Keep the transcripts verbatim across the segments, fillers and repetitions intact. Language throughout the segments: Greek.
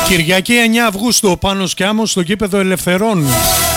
Κυριακή εννέα Αυγούστου, ο Πάνος και Άμμος στο γήπεδο Ελευθερών.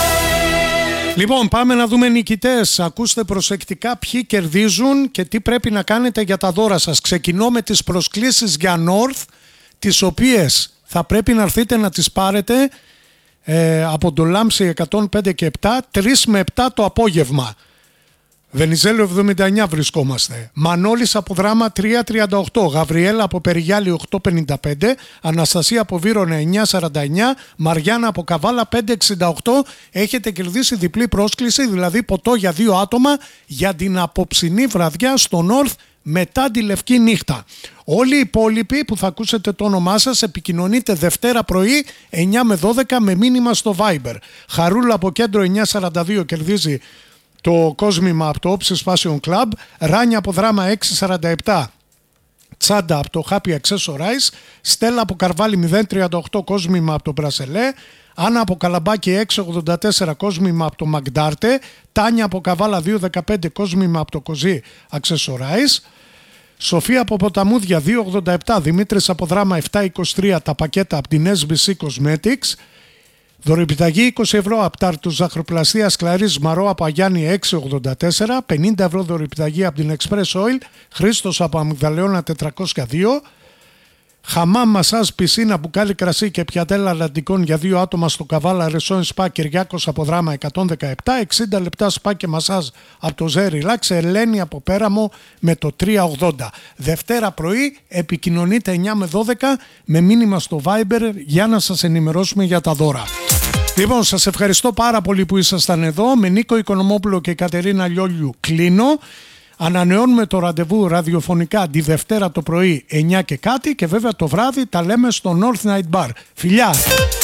Λοιπόν, πάμε να δούμε νικητές. Ακούστε προσεκτικά ποιοι κερδίζουν και τι πρέπει να κάνετε για τα δώρα σας. Ξεκινώ με τις προσκλήσεις για North, τις οποίες θα πρέπει να έρθετε να τις πάρετε ε, από το Λάμψη εκατόν πέντε και επτά, τρεις με επτά το απόγευμα. Βενιζέλο εβδομήντα εννιά βρισκόμαστε. Μανώλης από Δράμα τρία τριάντα οκτώ. Γαβριέλα από Περιγιάλη οκτώ πενήντα πέντε. Αναστασία από Βύρωνα εννιά σαράντα εννιά. Μαριάννα από Καβάλα πέντε εξήντα οκτώ. Έχετε κερδίσει διπλή πρόσκληση, δηλαδή ποτό για δύο άτομα για την απόψινή βραδιά στο North μετά τη Λευκή Νύχτα. Όλοι οι υπόλοιποι που θα ακούσετε το όνομά σας επικοινωνείτε Δευτέρα πρωί εννιά με δώδεκα με μήνυμα στο Viber. Χαρούλα από Κέντρο εννιά σαράντα δύο κερδίζει το κόσμημα από το Όψης Fashion Club. Ράνια από Δράμα έξι σαράντα επτά. Τσάντα από το Happy Accessorize. Στέλλα από Καρβάλη μηδέν τριάντα οκτώ κόσμημα από το Μπρασελέ. Άννα από Καλαμπάκη έξι ογδόντα τέσσερα κόσμημα από το Μαγντάρτε. Τάνια από Καβάλα δύο δεκαπέντε κόσμημα από το Κοζί Accessorize. Σοφία από Ποταμούδια δύο ογδόντα επτά. Δημήτρης από Δράμα επτά είκοσι τρία τα πακέτα από την ες μπι σι Cosmetics. Δωρεπιταγή είκοσι ευρώ από Τάρτου Ζαχροπλαστείας Κλαρής Μαρό από Αγιάννη έξι ογδόντα τέσσερα, πενήντα ευρώ δωρεπιταγή από την Express Oil Χρήστος από Αμυγδαλαιώνα τετρακόσια δύο, χαμάμ μασάζ πισίνα μπουκάλι κρασί και πιατέλα Ατλαντικών για δύο άτομα στο Καβάλα Ρεσόν Σπα Κυριάκος από Δράμα εκατόν δεκαεπτά, εξήντα λεπτά σπα και μασάζ από το Ζέρι Λάξ, Ελένη από Πέραμο με το τρία ογδόντα. Δευτέρα πρωί επικοινωνείτε εννιά με δώδεκα με μήνυμα στο Viber για να σας ενημερώσουμε για τα δώρα. Λοιπόν, σας ευχαριστώ πάρα πολύ που ήσασταν εδώ. Με Νίκο Οικονομόπουλο και Κατερίνα Λιόλιου κλείνω. Ανανεώνουμε το ραντεβού ραδιοφωνικά τη Δευτέρα το πρωί εννιά και κάτι και βέβαια το βράδυ τα λέμε στο North Night Bar. Φιλιά!